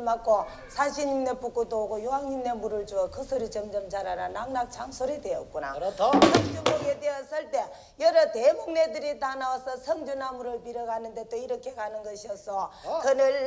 맞고 산신님네 북구도 오고 요왕님네 물을 주어 그 소리 점점 자라나 낙낙창소리 되었구나. 그렇다. 성주목에 되었을 때 여러 대목네들이 다 나와서 성주나무를 빌어가는데 또 이렇게 가는 것이었어. 그늘